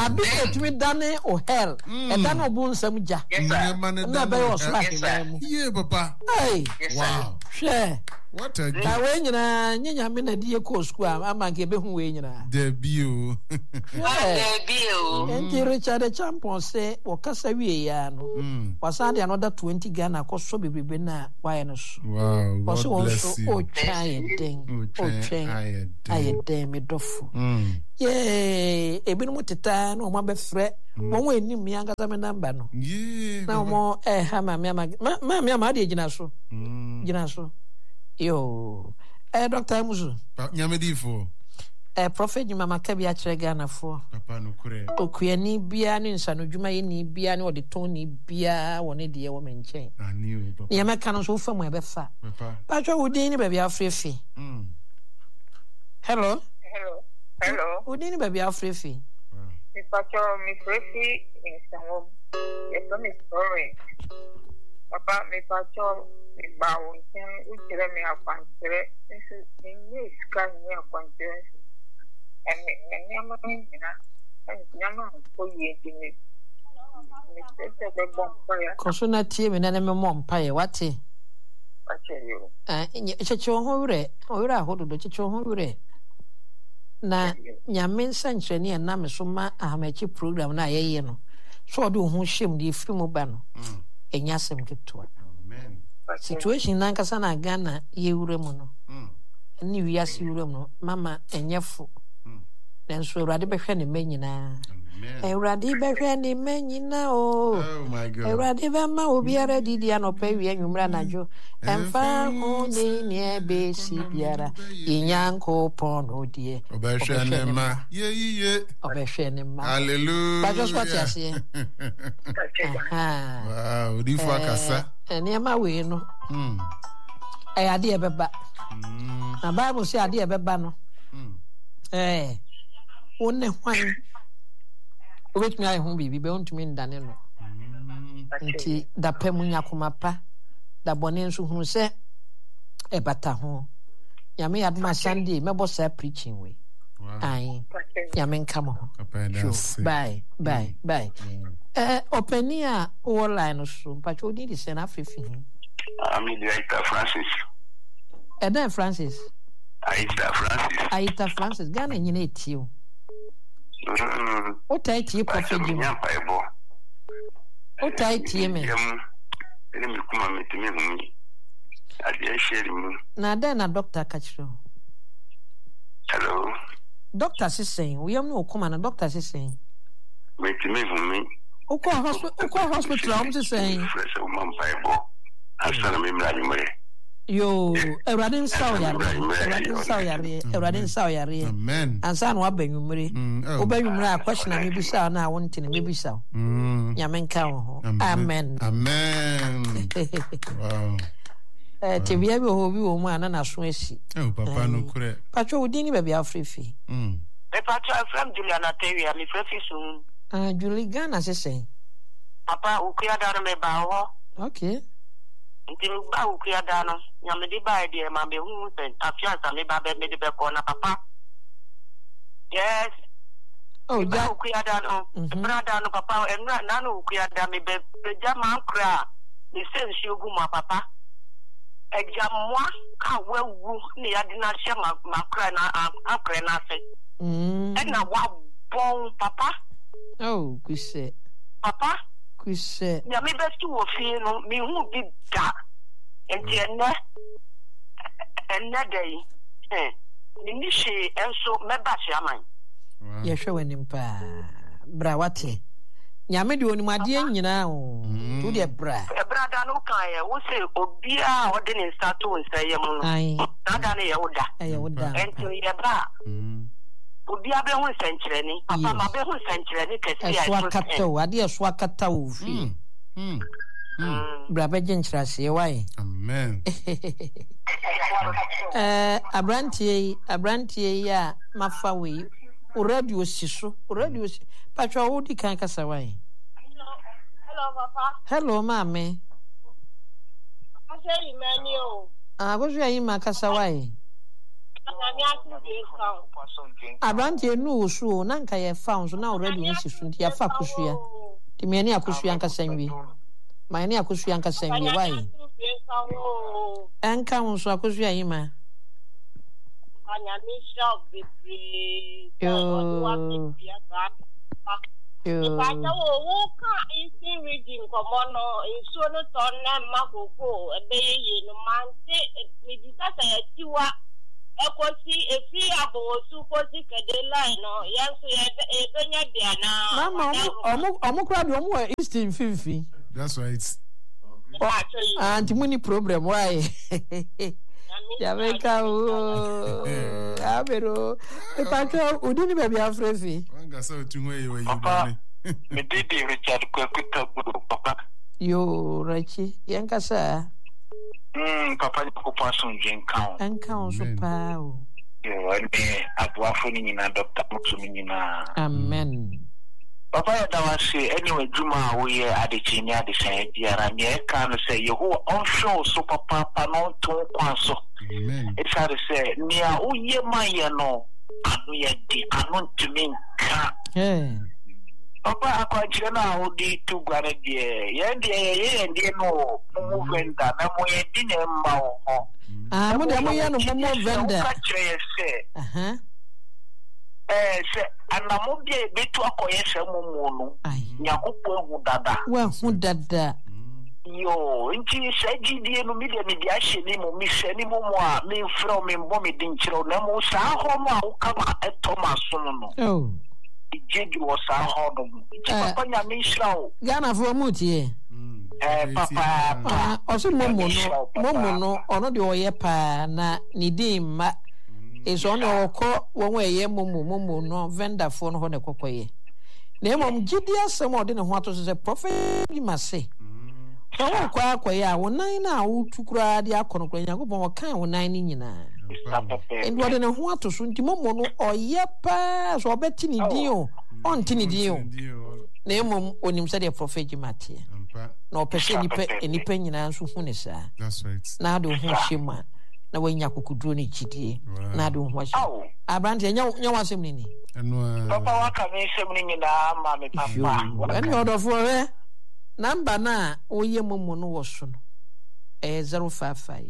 adu etumi dane o hell e dane obu nsam ja na be o so ahema yeah papa wow share what a na we nyina nyanya me na die ko school ama nke be hu we nyina debut Enki Richard Champion say wakasa wie ya no wasande another 20 Ghana koso bebrebe na waye no so wow God bless you o try den ayeden me dofo ebinu teta no ma be frɛ won enim mi angasa me number no na mo ha ma de gina so yo Dr. Musu nyamedifo Prophet Mama Kabi achire Ghana fo papa no kure okuani bia ne nsanodwuma ye ni bia ne ode ton ni bia woni de ye wo menchen ani o papa ye meka no so fa mu ebefa papa patwa wodi ni bia afrefi hello wodi ni bia afrefi mi patwa mi frefi insanwo ye to mi story papa mi patwa mi bawo nchen uchire mi akwantere nsi ni ska ni akwantere Kosuna tie me na me mompa ye wate cheche ho wure ahododo cheche ho wure na nyame nsankyerene e na me so ma ahamachi program na ye no so ode ho hyem de firim ba no enya sem ketwa amen situation na nkasa na Ghana ye wure mu no ni wiase wure mu no mama enyefo Nenso Urade behwe ne manyina. Urade behwe ne manyina o. Oh my God. Urade ba ma obiara didi anopa wi anwumra najo. Emfa ho ni ebe si biara. Inyanko pon odie. Obehwe ne ma. Ye. Obehwe ne ma. Hallelujah. Ba just what you say. Wow, di fu akasa. Ene ma we no. Ade e beba. Na Bible say ade e beba no. One hwan wait me I hu bibi be ontumi ndane no nti da pemu nyakoma pa da bone nso hu se e bata ho yame yadma Sunday mebo sa preaching we ai yame nkamo ho bye openia online so pacho di di sena afefi Aita Francis Eden Francis Aita Francis Ghana nyina etio o tai tie Prophet Jim o tai tie me ele me kuma metime humi ade share mu na da na doctor kachiro hello doctor sisen we am no kuma na doctor sisen metime humi uko hospital am sisen fresh o man bible asana me mra nyumre yo Erade nsaw yare amen ansa no abanwumre obanwumre a question na mebisa na wonte na mebisa nyame nka ho amen wow tebia bi ho bi wo mu ana na so asi papa no kure patcho udini ba bia afrefi me patcho from Juliana Terry mi frefi so Julie Ghana sesen papa ukuya daro me ba ho okay nti ba ukuya dano nyame di ba de ma be hu sen afiansa me ba be me de be ko na papa yes ja ukuya dano brother no papa enra na no ukuya da me be jama nkra ni sensi ogu ma papa ejamwa ka wewu ni adina hye ma kra na akra na se na wa bon papa oh kwise papa kwise ya me be stu wo fie no me hu bi da enti enne day ni she enso me ba hye aman ye hwe wani pa bra wate nyame de onim ade nyina o to de bra da no kan ye wo se obia o de ne stato nseye mu no da ne ye woda enti ye ba obia be hu senkyereni papa ma be hu senkyereni kesi ya so akata ade so akata o fi bra be genkyerase wai amen abrantie ya mafa we o radio siso patwa wo di kan kasa wai hello papa hello mame I say Emmanuel go so yi ma kasa wai Abrantie no so na nka ye found so na already we si so nti ya fa kusua. Ti me ani akusua nka sanwi. My ni akusua nka sanwi why? Enka won so akusua yima. Anya mi shop betri. If I know who can in reading Comono, in Sono Tonna Makoko, a bay in Mante, Medicata, Tiwa, Equosi, a free abo, Suposi, Cadelino, yes, a Benya Diana. Mamma, Eastern Fifi. That's right. And money problem, why? Jamaica, Abero, the Paco, who didn't be afraid. Papa, me did Richard Quakuta, Papa. You, Richie, Yanka, sir. Papa, Papasun, Jane Count. And council pow. You and me, Abuafuni in a doctor Mutsumina. Amen. Papa, I say, anyway, Juma, we are the Chinia, the same dear, and ye can say, you who on show, so Papa, no to Quanso. It's hard to say, near who ye my no, and we are the unknown to me. Papa, I quite know the two granted dear, and dear no, movement that I'm waiting in Mao. I'm no vendor. Say, and I'm not be a bit to acquire some mono. Yakupo Dada. Well, who dada? Yo, and she said, G.D. media mediation, Miss Animo, me from him, Bommy Dinchero, Nemo, Sahoma, Kama, and Thomas Sono. Oh, Jig was Sahoma, Michel. Gana for Mutie. Papa, also Momo, or not your yepa, na Nidim. Is on your call one way, Momo, no vendor for no cocoye. Name of Gideon, some more than what was a prophet, you must say. Oh, quack, 9 hours to cry the Aconquan, Yago, 9 in. And what in a what to soon Timomo or yepa, or betting dio, on tinny dio. Name on him said a prophet, you might hear. No person any penny and answer. That's right. Now do shima. Na wenya kukudroni chiti na do hwashi abranti nya wasemni ni papa waka me semni na mama papa any order for her number na oye momo no woso no 055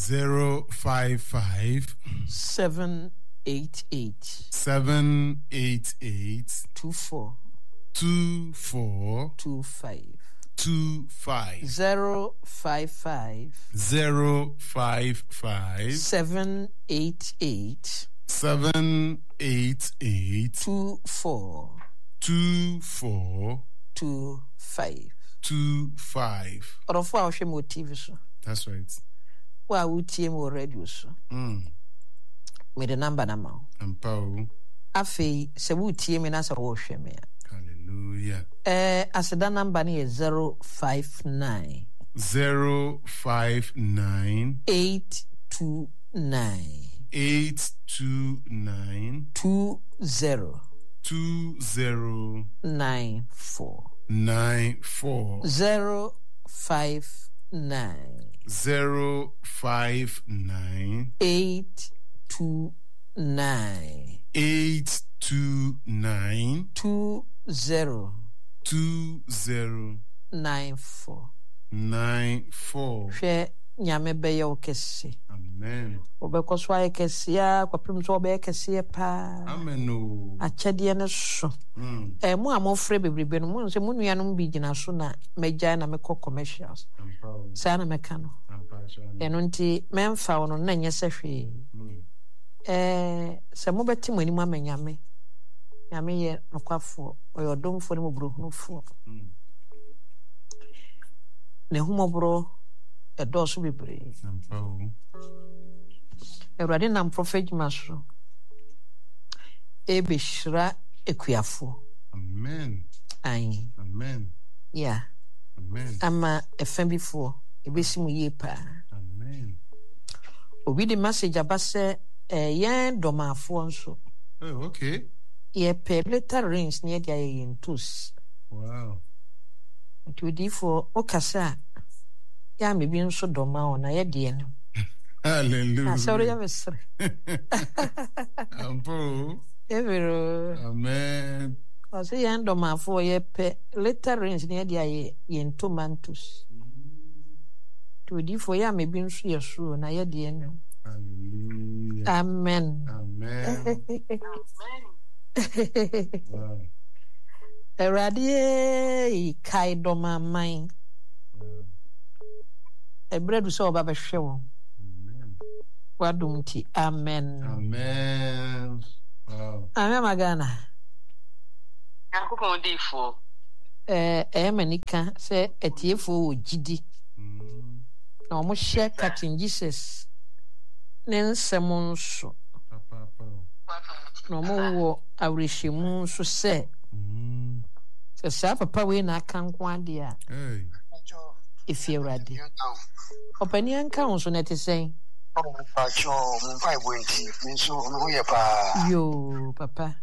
788 24 25 055 788 24 25 Orofo a hwe mo TV so. That's right. Wa wutie mo radio so. Me the number na ma. Ampa. Afei se wutie me na se wo hwe me. Hallelujah. Aseda number ni 059 829 20 94 059 829 2094 She nyame beye okese. Amen. Obekoswa ekese ya kwa prim so obekese pa. Amen no. Achede ne so. Mu amofre bebrebe no mu se mu nuanom bi gina so na meja na mekọ commercials. Sa na meka no. Eno nti memfa wono na nyese hwe. Se mo beti mo anim amanyame. Nyame ye nokwafo oyodomfo ne mobrohunufo. Ne humobro edoso bebre. Ewrade nam prophet maso. Ebeshra ekuafo. Amen. Ai. Amen. Yeah. Amen. Ama efembifo ebesimu ye pa. Amen. Obi the message abase yen domafo nso. Oh, okay. Ye pe later rains near dia yen tos. Wow. To di for okasa ya me bi nso doma ona ye de no. Hallelujah. Sorry, I'm sorry. Amen. I say, and on my 4 year pet later range near the yen 2 months. To the 4 year may be so na ye the end. Amen. Amen. Eradi kai do ma mine. A bread so baba show. Amen. Wadumti. Amen. Amen. Wow. Amen magana. Yakupon defo. Manika say etiefo gidi. Na omo share catching Jesus. Nen semon so. Na omo wo awrehemu so say. Sa papa we na kan kwa dia. If you ready. Opani anka won so na te sen. Yo papa.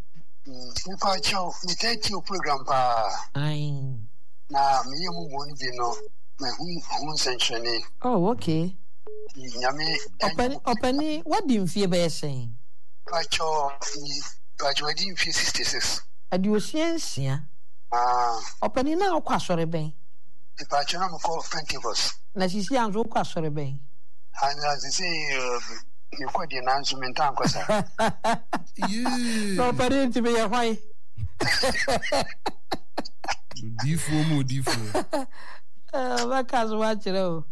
Program pa. Ai. Na me yemu won di no me hu century. Oh, okay. Nyame Opani what do you feel be saying? Pacho di 66. Adiosiensia. Opani na okwa sore ben. Pacho na mo Pentecost. Na sisi anzo okwa sore ben. Ana sisi you kwa di announcement anko sa. No parenti be ya hwai. Difo. Bakazo wa kire o.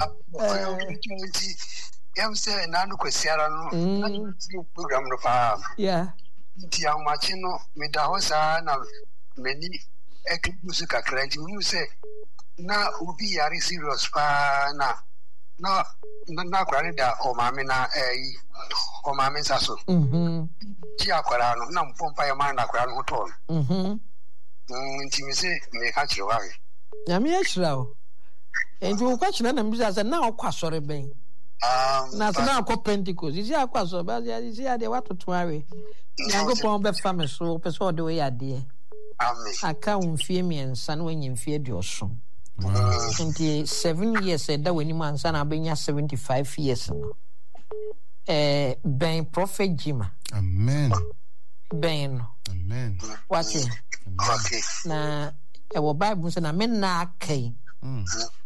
Yam say na no kwasiara no program no pa. Yeah. Ti an machi no me da ho sa na meni ekbusu kakra nti mu say na obi yare serious pa na kware da o mame na o mame nsaso. Ji akwara no na mpompa ya man na akwara no to no. Nti me say me ka kire wa. Ya me akira o. Enti wo kwa kire na mbisa say na okwa sore ben. Na so na akọ Pentecost. Isi akwa so ba isi ade watoto awe. Nyango pon be fam so pese ode we ade. Amen. Aka unfie miensa na wenye mfie dioso. Nti 7 years da weni mansa na benya 75 years no. Ben prophet Jima. Amen. Ben. Amen. Wati. Okay. Na ewo Bible say na men na akai.